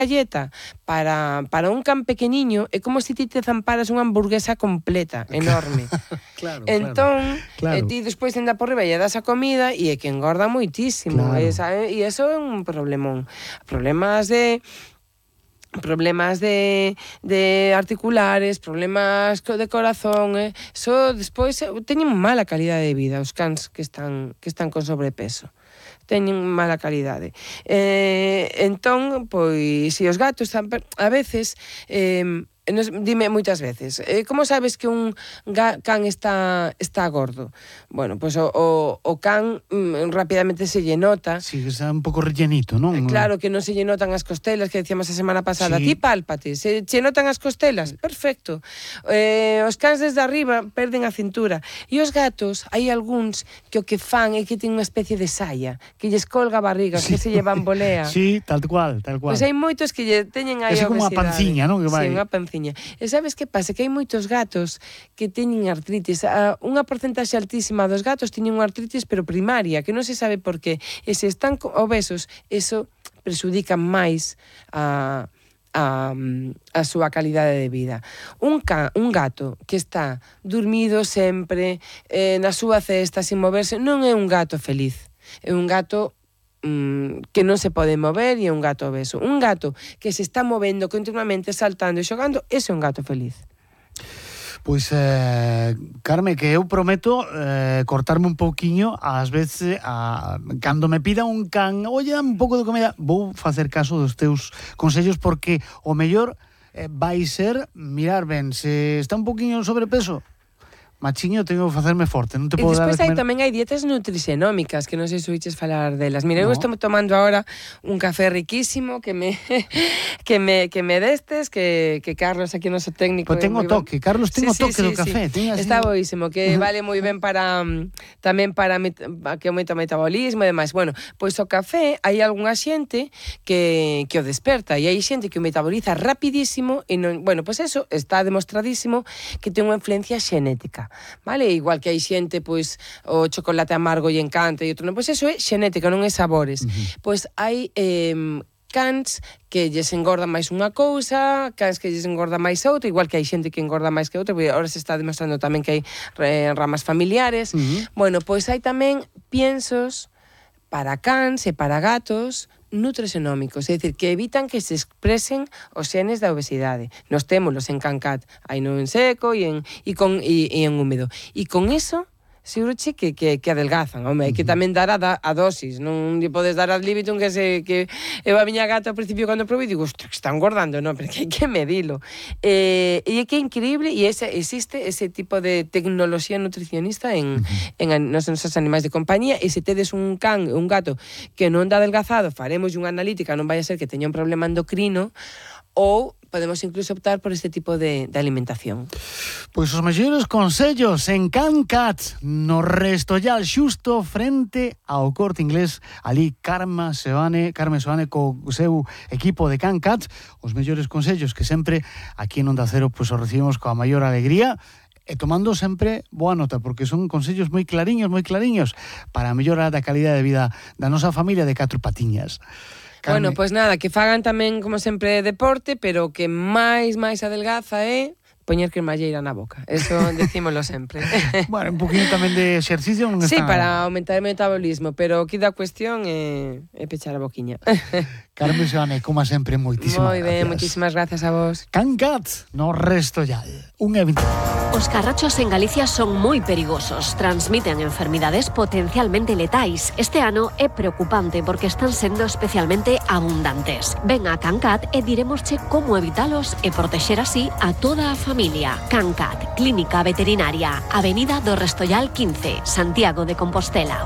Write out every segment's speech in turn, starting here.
galleta para un can pequeniño é como se ti te zamparas unha hamburguesa completa, enorme. Claro, entón, claro. ti despois anda por riba e das a comida e é que engorda moitísimo. Claro. E iso é un problemón. Problemas de articulares, problemas de corazón, eso despois teñen mala calidade de vida os cans que están con sobrepeso. Teñen mala calidade. Entón, pois, se os gatos a veces, dime moitas veces, como sabes que un can está gordo? Bueno, pois o can rapidamente se lle nota. Sí, que está un pouco rellenito, non? Claro, que non se lle notan as costelas, que decíamos a semana pasada. Sí. Ti pálpate, se che notan as costelas, perfecto. Os cans desde arriba perden a cintura. E os gatos, hai algúns que o que fan é que ten unha especie de saia, que lles colga a barriga, sí. Que se lle bambolea. Sí, tal cual. Pois hai moitos que lle teñen aí obesidade. É como unha panciña, non? Que vai. Sí, unha panciña. E sabes que pasa? Que hai moitos gatos que teñen artritis. Unha porcentaxe altísima dos gatos teñen unha artritis, pero primaria, que non se sabe por qué. E se están obesos, eso perxudica máis a súa calidade de vida. Un gato que está dormido sempre, na súa cesta, sin moverse, non é un gato feliz. É un gato que non se pode mover e é un gato obeso. Un gato que se está movendo continuamente, saltando e xogando, ese é un gato feliz. Pois, Carme, que eu prometo cortarme un pouquiño ás veces cando me pida un can, olla, un pouco de comida, vou facer caso dos teus consellos, porque o mellor vai ser mirar ben se está un pouquiño sobrepeso. Machiño, tengo que facerme forte, non te podo dar... E despois tamén hai dietas nutrigenómicas, que non sei se oiches falar delas. Mira, eu estou tomando agora un café riquísimo que me destes, que Carlos, aquí o noso técnico... Pois tengo toque, Carlos, tengo toque do café. Está boísimo, que vale moi ben para tamén para que aumenta o metabolismo e demais. Bueno, pois o café, hai algunha xente que o desperta, e hai xente que o metaboliza rapidísimo, e non, bueno, pois eso está demostradísimo que ten unha influencia xenética. Vale, igual que hai xente, pois, o chocolate amargo lle encanta e outro non, pois eso é xenética, non é sabores. Pois hai cans que lles engorda máis unha cousa, cans que lles engorda máis outra, igual que hai xente que engorda máis que outra, porque agora se está demostrando tamén que hai ramas familiares. Bueno, pois hai tamén piensos para cans e para gatos nutrigenómicos, é dicir, que evitan que se expresen os xenes da obesidade. Nos témolos en Cancat, hai no en seco e en húmedo. E con eso, seguroche que adelgazan, home, hai que tamén dar a dosis, non lle podes dar ad libitum, que eu a miña gata ao principio cando probei digo, ostras, que está engordando, non, pero que hai que medilo. E é que é increíble, e existe ese tipo de tecnoloxía nutricionista nos nosos animais de compañía, e se tedes un can, un gato que non dá adelgazado, faremos unha analítica, non vai a ser que teña un problema endocrino, ou podemos incluso optar por este tipo de alimentación. Pois os mellores consellos en Cancat, no Restollal, xusto frente ao Corte Inglés. Ali Carme Seoane co seu equipo de Cancat. Os mellores consellos que sempre aquí en Onda Cero pois os recibimos coa maior alegría, e tomando sempre boa nota, porque son consellos moi clariños para mellorar a calidade de vida da nosa familia de 4 patiñas. Carme. Bueno, pois nada, que fagan tamén, como sempre, deporte, pero que máis adelgaza é poñer cremalleira na boca. Eso decímolo sempre. Bueno, un poquinho tamén de exercicio non está... Sí, para aumentar o metabolismo, pero aquí da cuestión é pechar a boquiña. Carme Seoane, como sempre, moitísimas gracias. Moi ben, moitísimas gracias a vos. Cancat, no Restollal. Un evento. Os carrachos en Galicia son moi perigosos. Transmiten enfermidades potencialmente letais. Este ano é preocupante porque están sendo especialmente abundantes. Ven a Cancat e diremosche como evitalos e protexer así a toda a familia. Cancat, Clínica Veterinaria, Avenida do Restollal 15, Santiago de Compostela.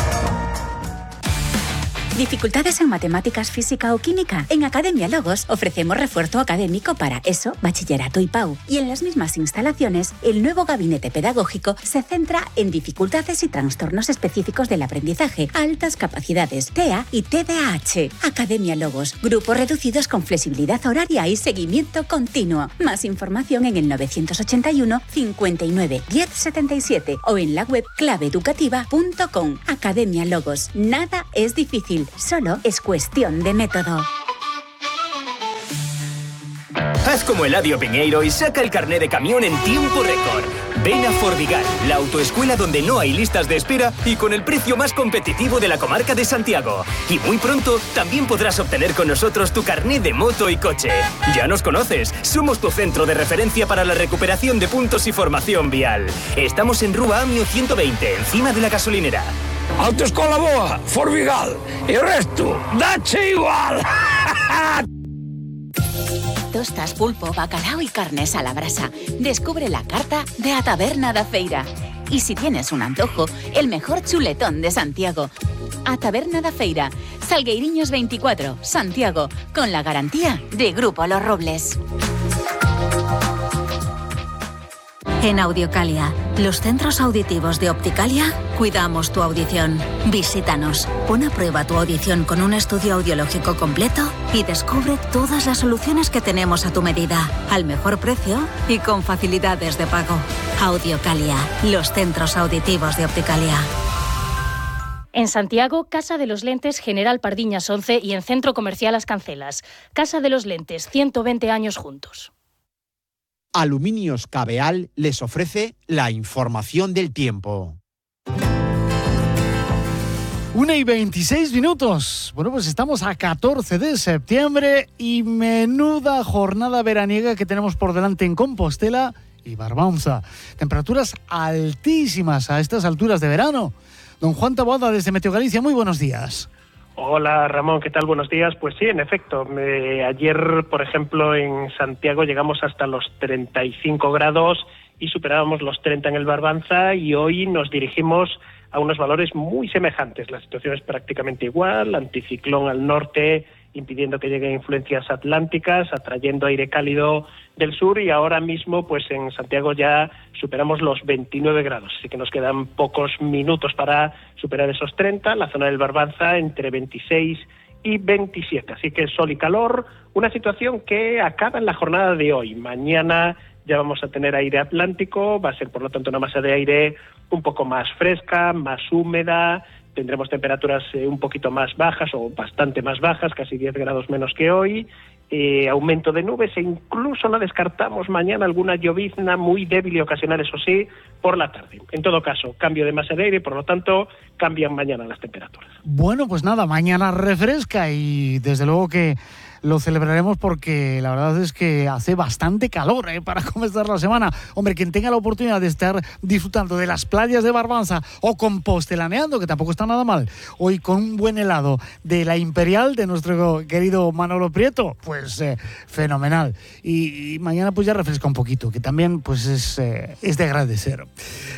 ¿Dificultades en matemáticas, física o química? En Academia Logos ofrecemos refuerzo académico para ESO, bachillerato y PAU. Y en las mismas instalaciones, el nuevo gabinete pedagógico se centra en dificultades y trastornos específicos del aprendizaje, altas capacidades, TEA y TDAH. Academia Logos, grupos reducidos con flexibilidad horaria y seguimiento continuo. Más información en el 981 59 10 77 o en la web claveeducativa.com. Academia Logos, nada es difícil. Solo es cuestión de método. Haz como Eladio Piñeiro y saca el carné de camión en tiempo récord. Ven a Forvigal, la autoescuela donde no hay listas de espera y con el precio más competitivo de la comarca de Santiago. Y muy pronto también podrás obtener con nosotros tu carné de moto y coche. Ya nos conoces, somos tu centro de referencia para la recuperación de puntos y formación vial. Estamos en Rúa Amio 120, encima de la gasolinera. Autoescola boa, Forvigal, e o resto, dache igual. Tostas, pulpo, bacalao y carnes a la brasa. Descubre la carta de A Taberna da Feira. Y si tienes un antojo, el mejor chuletón de Santiago. A Taberna da Feira, Salgueiriños 24, Santiago, con la garantía de Grupo Los Robles. En Audiocalia, los centros auditivos de Opticalia, cuidamos tu audición. Visítanos, pon a prueba tu audición con un estudio audiológico completo y descubre todas las soluciones que tenemos a tu medida, al mejor precio y con facilidades de pago. Audiocalia, los centros auditivos de Opticalia. En Santiago, Casa de los Lentes General Pardiñas 11 y en Centro Comercial Las Cancelas. Casa de los Lentes, 120 años juntos. Aluminios Cabeal les ofrece la información del tiempo. 1:26. Bueno, pues estamos a 14 de septiembre y menuda jornada veraniega que tenemos por delante en Compostela y Barbanza. Temperaturas altísimas a estas alturas de verano. Don Juan Taboada desde Meteo Galicia, muy buenos días. Hola Ramón, ¿qué tal? Buenos días. Pues sí, en efecto, ayer, por ejemplo, en Santiago llegamos hasta los 35 grados y superábamos los 30 en el Barbanza y hoy nos dirigimos a unos valores muy semejantes. La situación es prácticamente igual, anticiclón al norte, impidiendo que lleguen influencias atlánticas, atrayendo aire cálido del sur y ahora mismo pues en Santiago ya superamos los 29 grados, así que nos quedan pocos minutos para superar esos 30, la zona del Barbanza entre 26 y 27, así que sol y calor, una situación que acaba en la jornada de hoy. Mañana ya vamos a tener aire atlántico, va a ser por lo tanto una masa de aire un poco más fresca, más húmeda, tendremos temperaturas un poquito más bajas o bastante más bajas, casi 10 grados menos que hoy, aumento de nubes e incluso no descartamos mañana alguna llovizna muy débil y ocasional, eso sí, por la tarde. En todo caso, cambio de masa de aire, por lo tanto, cambian mañana las temperaturas. Bueno, pues nada, mañana refresca y desde luego que lo celebraremos porque la verdad es que hace bastante calor para comenzar la semana. Hombre, quien tenga la oportunidad de estar disfrutando de las playas de Barbanza o compostelaneando, que tampoco está nada mal, hoy con un buen helado de la Imperial de nuestro querido Manolo Prieto, pues fenomenal. Y mañana pues ya refresca un poquito, que también pues es de agradecer.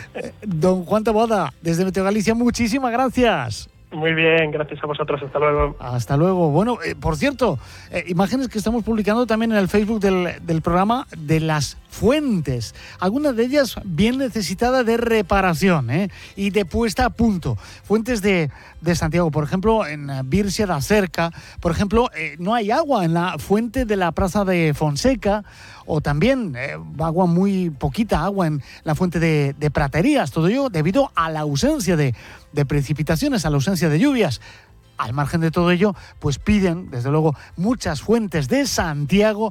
Don Juan Taboada, desde Meteo Galicia, muchísimas gracias. Muy bien, gracias a vosotros, hasta luego. Hasta luego. Bueno, por cierto, imágenes que estamos publicando también en el Facebook del programa de las fuentes, algunas de ellas bien necesitadas de reparación y de puesta a punto. Fuentes de Santiago, por ejemplo, en Vircia da Cerca, por ejemplo, no hay agua en la fuente de la Plaza de Fonseca, o también agua, muy poquita agua en la fuente de Praterías, todo ello debido a la ausencia de precipitaciones, a la ausencia de lluvias. Al margen de todo ello, pues piden, desde luego, muchas fuentes de Santiago,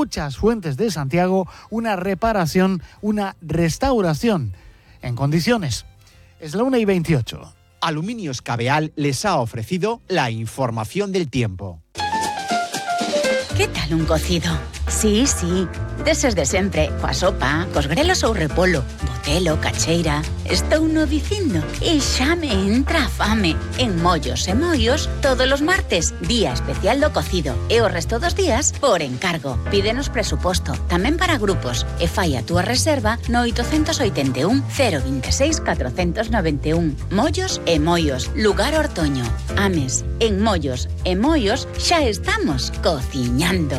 una reparación, una restauración en condiciones. Es la 1:28. Aluminios Cabeal les ha ofrecido la información del tiempo. ¿Qué tal un cocido? Sí, deses de sempre, coa sopa, cos grelos ou repolo, botelo, cacheira. Estou no dicindo e xa me entra a fame. En Mollos e Moios, todos os martes, día especial do cocido. E o resto dos días, por encargo. Pídenos presuposto, tamén para grupos. E fai a túa reserva no 881 026 491. Mollos e Moios, lugar Ortoño. Ames, en Mollos e Moios xa estamos cociñando.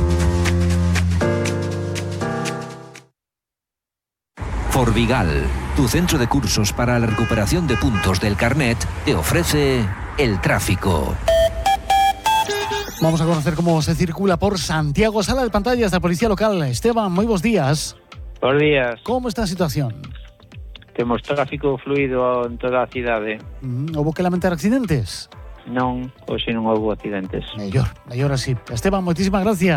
Forvigal, tu centro de cursos para la recuperación de puntos del carnet, te ofrece el tráfico. Vamos a conocer cómo se circula por Santiago. Sala de pantallas de la Policía Local. Esteban, muy buenos días. Buenos días. ¿Cómo está la situación? Temos tráfico fluido en toda a cidade. Houbo que lamentar accidentes? Non, hoxe non houbo accidentes. Mellor así. Esteban, moitísimas gracias.